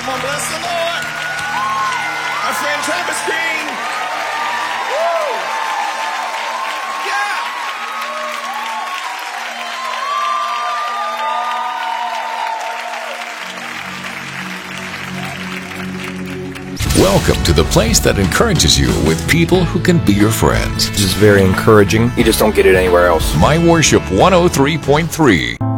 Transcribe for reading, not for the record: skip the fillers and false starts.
Come on, bless the Lord. Our friend Travis Green. Woo! Yeah! Welcome to the place that encourages you with people who can be your friends. This is very encouraging. You just don't get it anywhere else. My Worship 103.3.